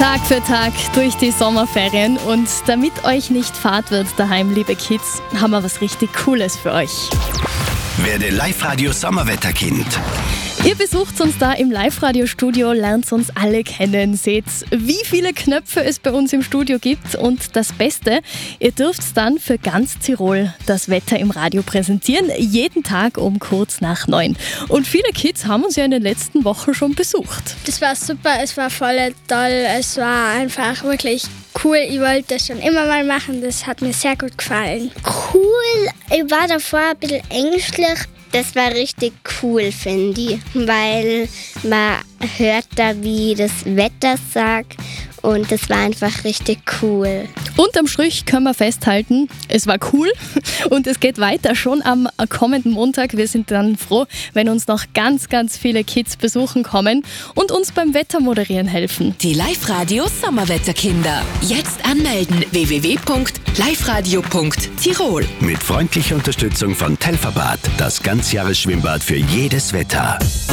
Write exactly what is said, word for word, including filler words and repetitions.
Tag für Tag durch die Sommerferien und damit euch nicht fad wird daheim, liebe Kids, haben wir was richtig Cooles für euch. Werde Live-Radio Sommerwetterkind. Ihr besucht uns da im Live-Radio-Studio, lernt uns alle kennen, seht, wie viele Knöpfe es bei uns im Studio gibt und das Beste, ihr dürft dann für ganz Tirol das Wetter im Radio präsentieren, jeden Tag um kurz nach neun. Und viele Kids haben uns ja in den letzten Wochen schon besucht. Das war super, es war voll toll, es war einfach wirklich cool. Ich wollte das schon immer mal machen, das hat mir sehr gut gefallen. Cool, ich war davor ein bisschen ängstlich. Das war richtig cool, finde ich, weil man hört da, wie das Wetter sagt und das war einfach richtig cool. Unterm Strich können wir festhalten, es war cool und es geht weiter schon am kommenden Montag. Wir sind dann froh, wenn uns noch ganz, ganz viele Kids besuchen kommen und uns beim Wettermoderieren helfen. Die Live-Radio Sommerwetterkinder. Jetzt anmelden w w w punkt live radio punkt tirol. Mit freundlicher Unterstützung von Telfabad, das Ganzjahresschwimmbad für jedes Wetter.